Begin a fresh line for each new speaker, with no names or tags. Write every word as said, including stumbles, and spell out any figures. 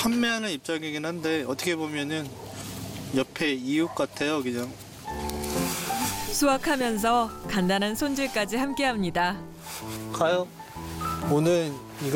판매하는 입장이긴 한데 어떻게 보면은 옆에 이웃 같아요, 그냥.
수확하면서 간단한 손질까지 함께합니다.
가요. 오늘 이거